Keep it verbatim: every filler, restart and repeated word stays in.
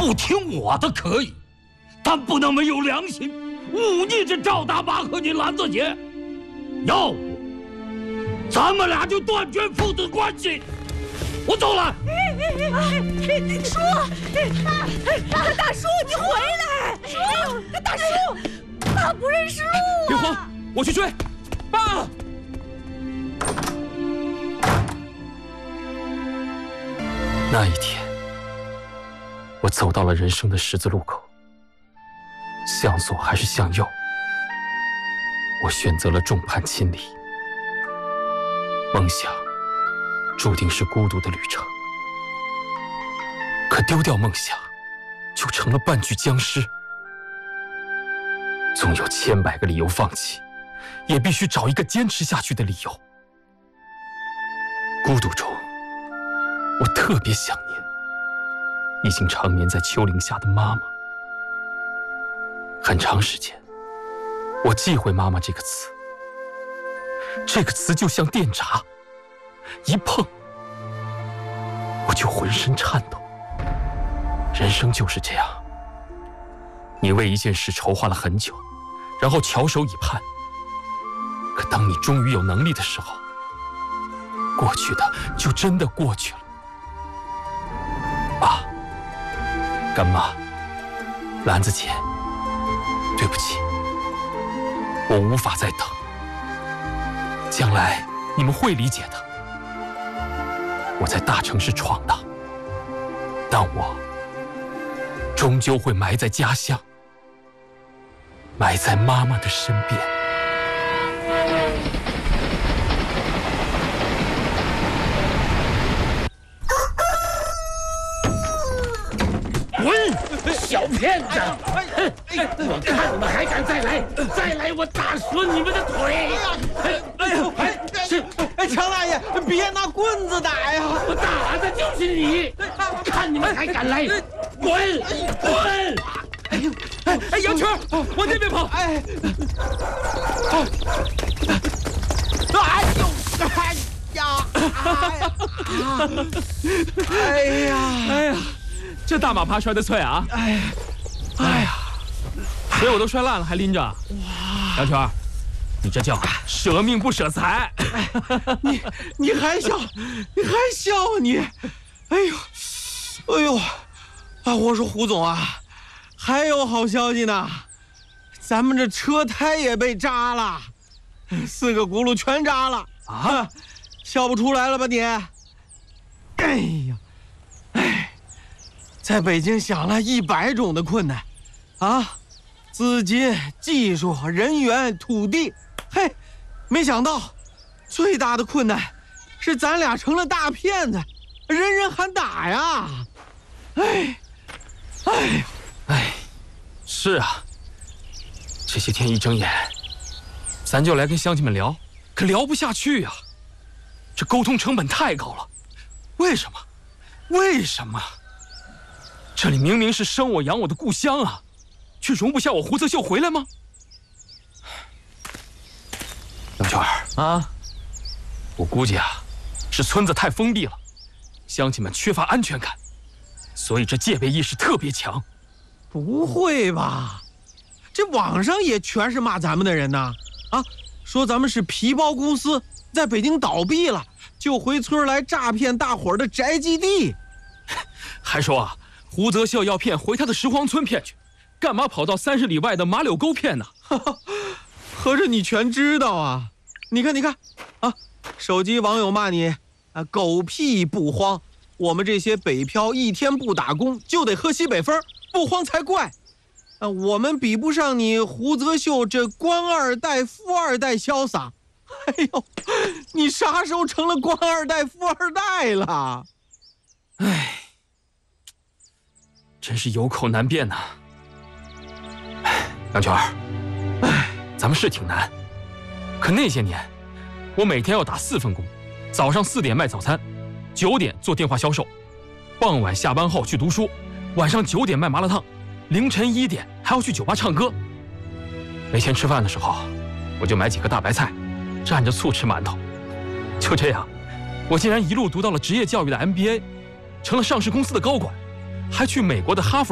不听我的可以，但不能没有良心，忤逆着赵大妈和你兰子姐。要不，咱们俩就断绝父子关系。我走了。 叔，大叔，你回来！叔，大叔，爸不认识路啊！ 别慌，我去追。爸。 那一天，我走到了人生的十字路口，向左还是向右？我选择了众叛亲离。梦想注定是孤独的旅程，可丢掉梦想，就成了半具僵尸。总有千百个理由放弃，也必须找一个坚持下去的理由。孤独中，我特别想念已经长眠在丘陵下的妈妈。很长时间，我忌讳妈妈这个词。这个词就像电闸，一碰我就浑身颤抖。人生就是这样，你为一件事筹划了很久，然后翘首以盼，可当你终于有能力的时候，过去的就真的过去了。爸、干妈、兰子姐，对不起，我无法再等。将来你们会理解的。我在大城市闯荡，但我终究会埋在家乡，埋在妈妈的身边。 滚，小骗子！我看你们还敢再来，再来我打折你们的腿！ 哎呀，哎，是，哎，强大爷，别拿棍子打呀！ 我打的就是你，看你们还敢来！滚，滚！ 哎呦，哎哎，杨圈，往那边跑！ 哎，哎呦，哎呀，哎呀， 哎呀，这大马爬摔得脆啊！ 哎呀，哎呀， 腿我都摔烂了，还拎着。哇，杨圈，你这叫舍命不舍财。 你你还笑，你还笑啊你！哎呦，哎呦，啊！我说胡总啊，还有好消息呢，咱们这车胎也被扎了，四个轱辘全扎了啊！笑不出来了吧你？哎呀，哎，在北京想了一百种的困难，啊，资金、技术、人员、土地，嘿，没想到最大的困难是咱俩成了大骗子，人人喊打呀！哎，哎， 哎，是啊，这些天一睁眼，咱就来跟乡亲们聊，可聊不下去呀、啊。这沟通成本太高了，为什么？为什么？这里明明是生我养我的故乡啊，却容不下我胡泽秀回来吗？杨圈儿啊， 我估计啊，是村子太封闭了，乡亲们缺乏安全感，所以这戒备意识特别强。 不会吧？这网上也全是骂咱们的人呐！啊，说咱们是皮包公司，在北京倒闭了，就回村来诈骗大伙儿的宅基地， 还说啊，胡泽秀要骗回他的石荒村骗去，干嘛跑到三十里外的马柳沟骗呢？ 合着你全知道啊？你看，你看，啊，手机网友骂你啊，狗屁不慌！我们这些北漂一天不打工就得喝西北风，不慌才怪。啊，我们比不上你胡泽秀这官二代、富二代潇洒。哎呦，你啥时候成了官二代、富二代了？ 哎，真是有口难辩呐。哎，杨圈儿，哎，咱们是挺难，可那些年，我每天要打四份工，早上四点卖早餐，九点做电话销售，傍晚下班后去读书，晚上九点卖麻辣烫，凌晨一点还要去酒吧唱歌。没钱吃饭的时候，我就买几个大白菜，蘸着醋吃馒头。就这样，我竟然一路读到了职业教育的 M B A， 成了上市公司的高管，还去美国的哈佛